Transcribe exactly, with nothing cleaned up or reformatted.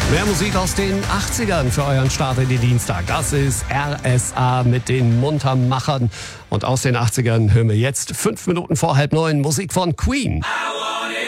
Mehr Musik aus den achtzigern für euren Start in den Dienstag. Das ist R S A mit den Muntermachern. Und aus den achtzigern hören wir jetzt fünf Minuten vor halb neun Musik von Queen.